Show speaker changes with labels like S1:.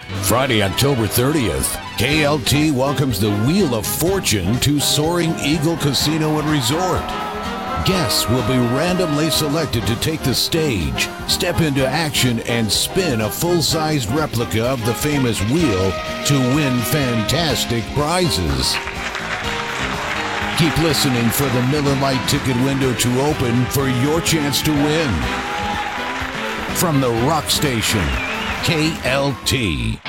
S1: Friday, October 30th, KLT welcomes the Wheel of Fortune to Soaring Eagle Casino and Resort. Guests will be randomly selected to take the stage, step into action, and spin a full-sized replica of the famous wheel to win fantastic prizes. Keep listening for the Miller Lite ticket window to open for your chance to win. From the Rock Station, KLT.